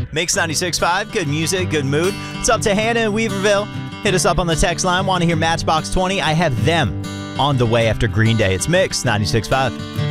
Mix 96.5, good music, good mood. It's up to Hannah in Weaverville. Hit us up on the text line. Want to hear Matchbox 20? I have them on the way after Green Day. It's Mix 96.5.